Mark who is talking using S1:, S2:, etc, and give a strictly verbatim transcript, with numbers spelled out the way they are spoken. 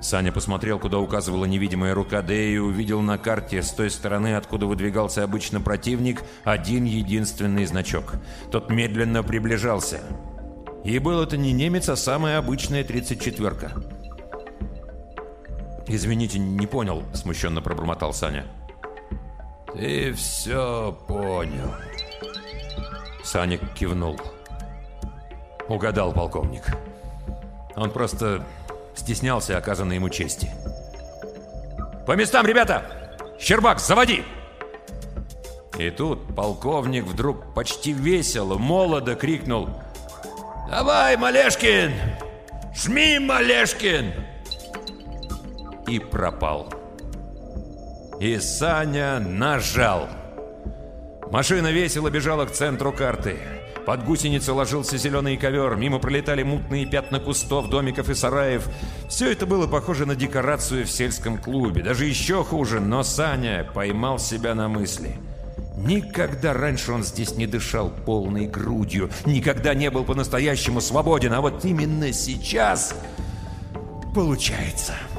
S1: Саня посмотрел, куда указывала невидимая рука Дэи, и увидел на карте с той стороны, откуда выдвигался обычно противник, один единственный значок. Тот медленно приближался. И был это не немец, а самая обычная тридцать четвёрка. «Извините, не понял», — смущенно пробормотал Саня. «Ты все понял». Саня кивнул. Угадал полковник. Он просто стеснялся оказанной ему чести. «По местам, ребята! Щербак, заводи!» И тут полковник вдруг почти весело, молодо крикнул: «Давай, Малешкин! Жми, Малешкин!» И пропал. И Саня нажал. Машина весело бежала к центру карты. Под гусеницу ложился зеленый ковер, мимо пролетали мутные пятна кустов, домиков и сараев. Все это было похоже на декорацию в сельском клубе, даже еще хуже, но Саня поймал себя на мысли. Никогда раньше он здесь не дышал полной грудью, никогда не был по-настоящему свободен, а вот именно сейчас получается.